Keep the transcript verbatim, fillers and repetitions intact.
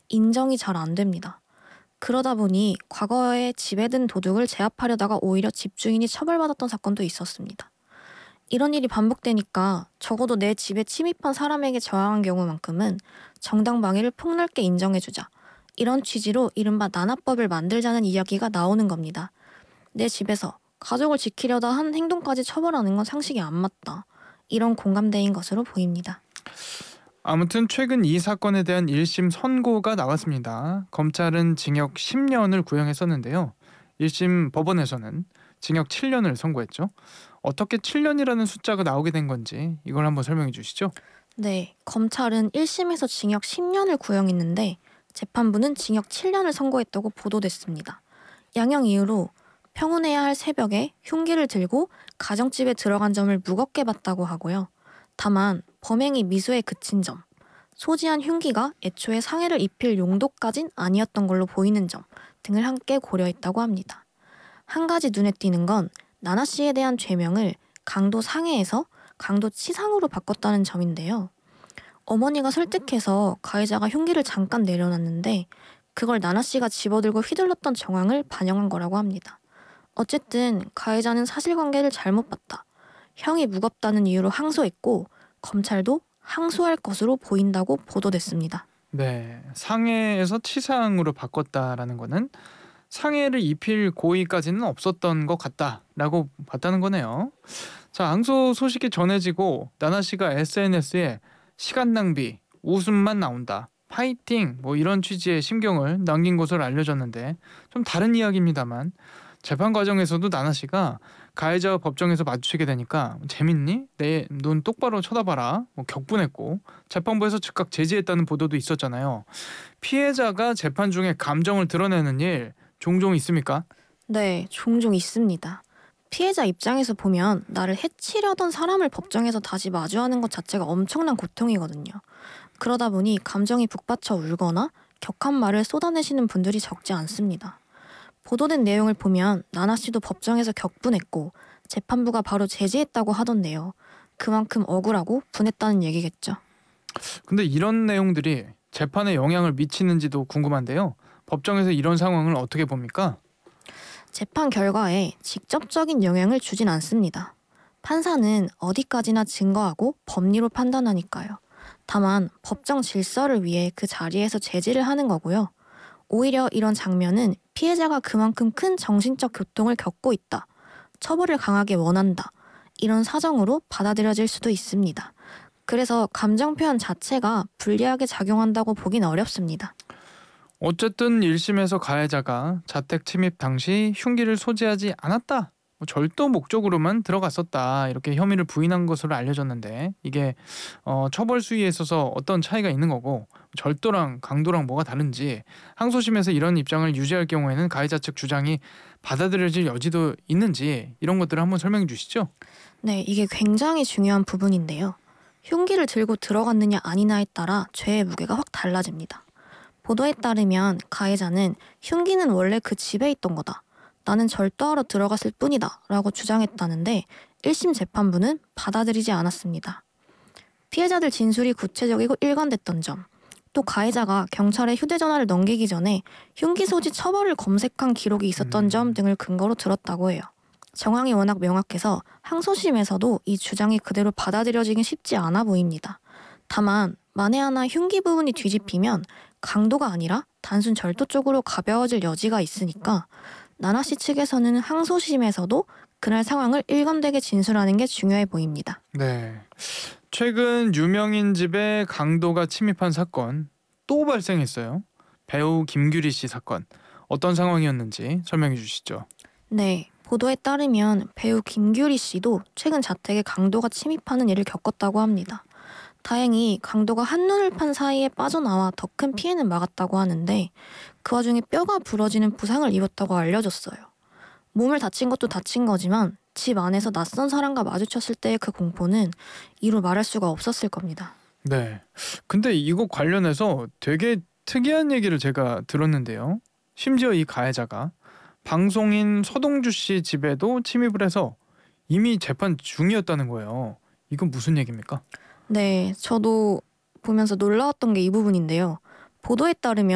인정이 잘 안 됩니다. 그러다 보니 과거에 집에 든 도둑을 제압하려다가 오히려 집주인이 처벌받았던 사건도 있었습니다. 이런 일이 반복되니까 적어도 내 집에 침입한 사람에게 저항한 경우만큼은 정당방위를 폭넓게 인정해주자. 이런 취지로 이른바 나나법을 만들자는 이야기가 나오는 겁니다. 내 집에서 가족을 지키려다 한 행동까지 처벌하는 건 상식이 안 맞다. 이런 공감대인 것으로 보입니다. 아무튼 최근 이 사건에 대한 일 심 선고가 나왔습니다. 검찰은 징역 십 년을 구형했었는데요. 일 심 법원에서는 징역 칠 년을 선고했죠. 어떻게 칠 년이라는 숫자가 나오게 된 건지 이걸 한번 설명해 주시죠. 네, 검찰은 일 심에서 징역 십 년을 구형했는데 재판부는 징역 칠 년을 선고했다고 보도됐습니다. 양형 이유로 평온해야 할 새벽에 흉기를 들고 가정집에 들어간 점을 무겁게 봤다고 하고요. 다만 범행이 미수에 그친 점, 소지한 흉기가 애초에 상해를 입힐 용도까진 아니었던 걸로 보이는 점 등을 함께 고려했다고 합니다. 한 가지 눈에 띄는 건 나나 씨에 대한 죄명을 강도 상해에서 강도 치상으로 바꿨다는 점인데요. 어머니가 설득해서 가해자가 흉기를 잠깐 내려놨는데 그걸 나나 씨가 집어들고 휘둘렀던 정황을 반영한 거라고 합니다. 어쨌든 가해자는 사실관계를 잘못 봤다. 형이 무겁다는 이유로 항소했고 검찰도 항소할 것으로 보인다고 보도됐습니다. 네, 상해에서 치상으로 바꿨다라는 거는 상해를 입힐 고의까지는 없었던 것 같다라고 봤다는 거네요. 자, 항소 소식이 전해지고 나나 씨가 에스엔에스에 시간 낭비, 웃음만 나온다, 파이팅 뭐 이런 취지의 심경을 남긴 것으로 알려졌는데 좀 다른 이야기입니다만 재판 과정에서도 나나 씨가 가해자와 법정에서 마주치게 되니까 재밌니? 내 눈 똑바로 쳐다봐라 뭐 격분했고 재판부에서 즉각 제지했다는 보도도 있었잖아요. 피해자가 재판 중에 감정을 드러내는 일 종종 있습니까? 네, 종종 있습니다. 피해자 입장에서 보면 나를 해치려던 사람을 법정에서 다시 마주하는 것 자체가 엄청난 고통이거든요. 그러다 보니 감정이 북받쳐 울거나 격한 말을 쏟아내시는 분들이 적지 않습니다. 보도된 내용을 보면 나나 씨도 법정에서 격분했고 재판부가 바로 제지했다고 하던데요. 그만큼 억울하고 분했다는 얘기겠죠. 근데 이런 내용들이 재판에 영향을 미치는지도 궁금한데요. 법정에서 이런 상황을 어떻게 봅니까? 재판 결과에 직접적인 영향을 주진 않습니다. 판사는 어디까지나 증거하고 법리로 판단하니까요. 다만 법정 질서를 위해 그 자리에서 제지를 하는 거고요. 오히려 이런 장면은 피해자가 그만큼 큰 정신적 고통을 겪고 있다. 처벌을 강하게 원한다. 이런 사정으로 받아들여질 수도 있습니다. 그래서 감정 표현 자체가 불리하게 작용한다고 보긴 어렵습니다. 어쨌든 일 심에서 가해자가 자택 침입 당시 흉기를 소지하지 않았다, 뭐 절도 목적으로만 들어갔었다 이렇게 혐의를 부인한 것으로 알려졌는데 이게 어, 처벌 수위에 있어서 어떤 차이가 있는 거고 절도랑 강도랑 뭐가 다른지 항소심에서 이런 입장을 유지할 경우에는 가해자 측 주장이 받아들여질 여지도 있는지 이런 것들을 한번 설명해 주시죠. 네, 이게 굉장히 중요한 부분인데요. 흉기를 들고 들어갔느냐 아니냐에 따라 죄의 무게가 확 달라집니다. 보도에 따르면 가해자는 흉기는 원래 그 집에 있던 거다. 나는 절도하러 들어갔을 뿐이다. 라고 주장했다는데 일 심 재판부는 받아들이지 않았습니다. 피해자들 진술이 구체적이고 일관됐던 점, 또 가해자가 경찰에 휴대전화를 넘기기 전에 흉기 소지 처벌을 검색한 기록이 있었던 점 음. 등을 근거로 들었다고 해요. 정황이 워낙 명확해서 항소심에서도 이 주장이 그대로 받아들여지긴 쉽지 않아 보입니다. 다만 만에 하나 흉기 부분이 뒤집히면 강도가 아니라 단순 절도 쪽으로 가벼워질 여지가 있으니까 나나 씨 측에서는 항소심에서도 그날 상황을 일관되게 진술하는 게 중요해 보입니다. 네. 최근 유명인 집에 강도가 침입한 사건 또 발생했어요. 배우 김규리 씨 사건. 어떤 상황이었는지 설명해 주시죠. 네, 보도에 따르면 배우 김규리 씨도 최근 자택에 강도가 침입하는 일을 겪었다고 합니다. 다행히 강도가 한눈을 판 사이에 빠져나와 더 큰 피해는 막았다고 하는데 그 와중에 뼈가 부러지는 부상을 입었다고 알려졌어요. 몸을 다친 것도 다친 거지만 집 안에서 낯선 사람과 마주쳤을 때의 그 공포는 이루 말할 수가 없었을 겁니다. 네. 근데 이거 관련해서 되게 특이한 얘기를 제가 들었는데요. 심지어 이 가해자가 방송인 서동주 씨 집에도 침입을 해서 이미 재판 중이었다는 거예요. 이건 무슨 얘기입니까? 네, 저도 보면서 놀라웠던 게 이 부분인데요. 보도에 따르면